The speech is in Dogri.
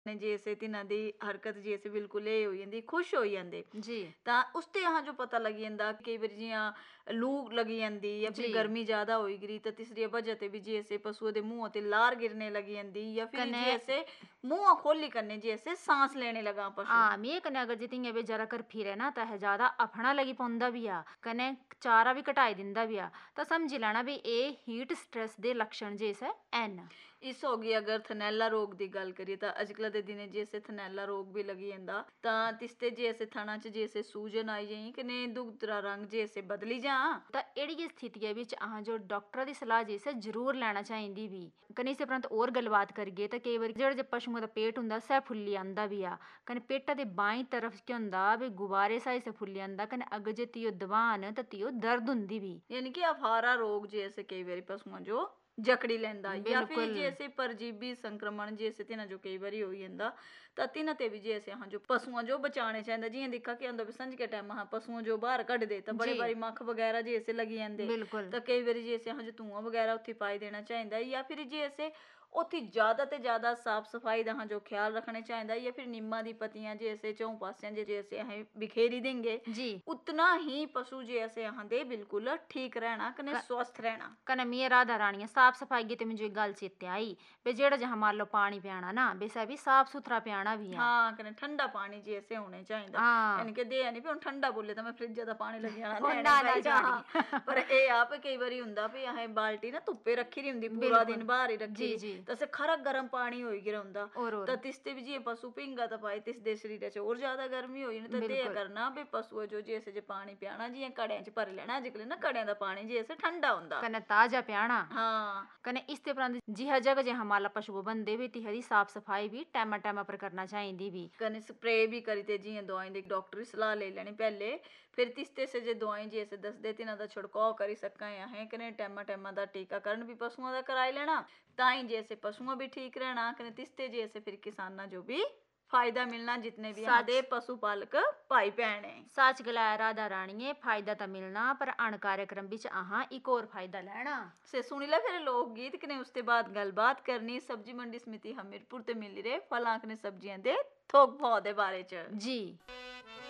ने जैसे तिन्हां दी हरकत जैसे बिल्कुल ए हो जांदी, खुश हो जांदे जी तां उसते अहां जो पता लगी जांदा कई बार जियां लू लगी जांदी या फिर जी गर्मी ज्यादा होई गई तां तीसरी वजह ते भी जैसे पशुओं दे मुंह ते लार गिरने लगी जांदी या फिर कने जैसे मुंह खोली करने जैसे सांस लेने लगा पशु। मी कने अगर जितिंगे भी जरा कर फिरे ना तो है ज्यादा अफड़ा लगी पौंदा भी आ कने चारा भी घटाई दिंदा भी आ तो समझी लेना भी ए हीट स्ट्रेस दे लक्षण जैसे एन। इस हो गई अगर थनैला रोग दी गल करिए तां अजकल दे दिने जैसे थनैला रोग भी लगी जांदा तां तिसते जैसे थना च जैसे सूजन आई जाई कने दुगतरा रंग जैसे बदली जा तो एड़ी स्थिति विच अहां जो डॉक्टर दी सलाह जैसे जरूर लेना चाहिदी भी। कने इस उपरंत और गलबात करिए तो कई बार जेड़ा पशुओं दा पेट हुंदा सह फुल्ली आंदा भी आ कने पेटा दे बाई तरफ क्या हुंदा भी गुब्बारे साई से फुल्ली आंदा कने अग जे तियो दबान तो तियो दर्द हुंदी भी। यानी कि अफारा रोग जैसे कई बारी पशुओं जो जकड़ी लेंदा या फिर बिल्कुल जैसे परजीवी संक्रमण जैसे तिन्हां जो कई बारी होई जंदा तां तिन्हां ते भी जैसे अहां जो पशुओं जो बचाने चाहिदा जियां दिक्खा कि होंदा भी संझके टाइम अहां पशुओं जो बाहर कड्ढदे तां बड़े जी बारी मक्ख वगैरह जैसे लगी जांदे बिल्कुल तां कई बारी जैसे अहां जो धुआं वगैरह उत्थे पाई देना चाहिदा या फिर जैसे उत्थे ज्यादा ते ज्यादा साफ सफाई दा अहां जो ख्याल रखना चाहिदा या फिर निम्मा दी पत्तियां जैसे चौं पासियां जैसे अहें बिखेरी देंगे जी उतना ही पशु जैसे अहां दे बिल्कुल ठीक रहना कने स्वस्थ रहना। कने मैं राधा रानी साफ सफाई की ते मुझे एक गल चेते आई बे जेड़ा जहां मान लो पानी पियाना ना बेसा भी साफ सुथरा पियाना भी है। हाँ कने ठंडा पानी जैसे होने चाहिदा यानी कि दे नहीं भी हुन ठंडा बोले तो मैं फ्रिज दा पानी लगी जाना ओ नैने ना ना भाई जानी हाँ पर ए आप कई बारी हुंदा भी अहें बाल्टी ना धुप्पे रखी दी हुंदी पूरा दिन बिल्कुल बाहर ही रखी जी दी जी तां से खरा गर्म पानी होई गिरा हुंदा और तां तिसते भी जियां पशु पींगा तां भाई तिसदे शरीरे च और ज्यादा गर्मी होई तां दे बिल्कुल करना भी पशुओं जो जैसे जे पानी पियाना जियां घड़ें च भरी लेना अजकल ना घड़ें दा पानी जैसे ठंडा हुंदा कने ताजा पियाना हाँ कने इसते उपरांत जिहा जगह जहां माला पशु बंदे भी तिहरी साफ सफाई भी टाइम टाइम पर करना चाहिदी भी। कने स्प्रे भी करी ते जियां दवाई दी डॉक्टर की सलाह ले लैनी पहले फिर तिसते से जे दवाई जैसे दसदे तिन्हां दा छिड़काव करी सकां अहें कने टैमा टैमा दा टीकाकरण भी पशुओं दा कराई लेना ताई जैसे पशुओं भी ठीक रहना कने तिसते जैसे फिर किसानां जो भी फायदा मिलना जितने भी यहाँ दे पशुपालक भाई भैन है। सच गलाया राधा रानीए फायदा तो मिलना पर अण कार्यक्रम बिच अहां एक और फायदा लेना से सुनी ला फिर लोक गीत कने उसके बाद गलबात करनी सब्जी मंडी समिति हमीरपुर ते मिली रहे फलां कने सब्जियां दे थोक भाव दे बारे च जी।